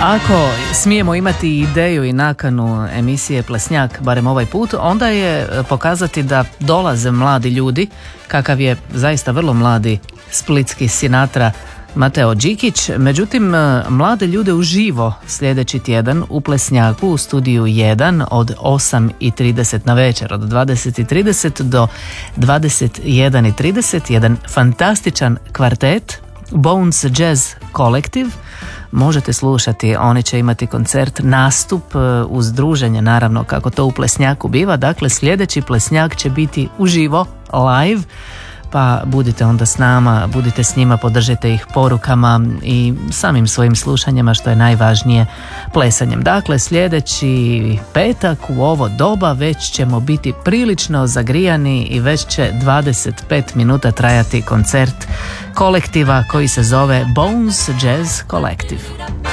Ako smijemo imati ideju i nakanu emisije Plesnjak, barem ovaj put, onda je pokazati da dolaze mladi ljudi, kakav je zaista vrlo mladi splitski Sinatra Mateo Đikić. Međutim, mlade ljude uživo sljedeći tjedan u Plesnjaku u studiju 1 od 8:30 na večer, od 20:30 do 21:30, jedan fantastičan kvartet, Bones Jazz Collective. Možete slušati, oni će imati koncert, nastup uz druženje, naravno kako to u Plesnjaku biva. Dakle, sljedeći Plesnjak će biti uživo, live, pa budite onda s nama, budite s njima, podržite ih porukama i samim svojim slušanjima, što je najvažnije, plesanjem. Dakle, sljedeći petak u ovo doba već ćemo biti prilično zagrijani i već će 25 minuta trajati koncert kolektiva koji se zove Bones Jazz Collective.